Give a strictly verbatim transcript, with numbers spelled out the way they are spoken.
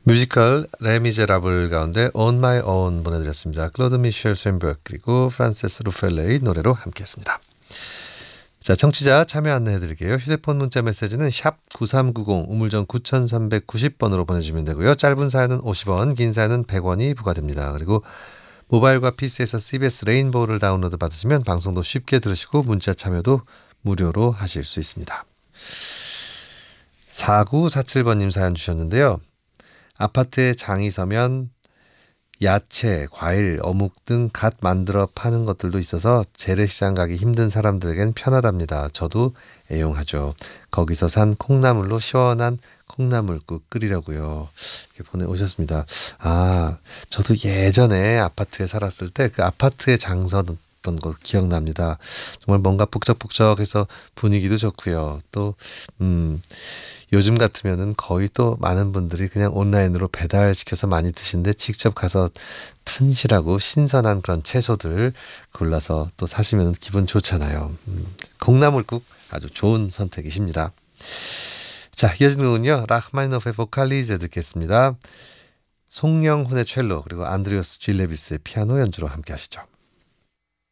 뮤지컬 레미제라블 가운데 On My Own 보내드렸습니다. 클로드 미셸 쇤베르 그리고 프란세스 루펠레의 노래로 함께했습니다. 자, 청취자 참여 안내해드릴게요. 휴대폰 문자 메시지는 샵 구삼구공 우물정 구삼구공 번으로 보내주시면 되고요. 짧은 사연은 오십 원, 긴 사연은 백 원이 부과됩니다. 그리고 모바일과 피시에서 씨비에스 레인보우를 다운로드 받으시면 방송도 쉽게 들으시고 문자 참여도 무료로 하실 수 있습니다. 사구사칠 번님 사연 주셨는데요. 아파트에 장이 서면 야채, 과일, 어묵 등 갓 만들어 파는 것들도 있어서 재래시장 가기 힘든 사람들에겐 편하답니다. 저도 애용하죠. 거기서 산 콩나물로 시원한 콩나물국 끓이려고요. 이렇게 보내오셨습니다. 아, 저도 예전에 아파트에 살았을 때 그 아파트에 장 서던 거 기억납니다. 정말 뭔가 북적북적해서 분위기도 좋고요. 또 음, 요즘 같으면은 거의 또 많은 분들이 그냥 온라인으로 배달시켜서 많이 드시는데 직접 가서 튼실하고 신선한 그런 채소들 골라서 또 사시면 기분 좋잖아요. 음, 콩나물국 아주 좋은 선택이십니다. 자, 이어지는 곡은요. 라흐마니노프의 보칼리제 듣겠습니다. 송영훈의 첼로 그리고 안드레오스 질레비스의 피아노 연주로 함께 하시죠.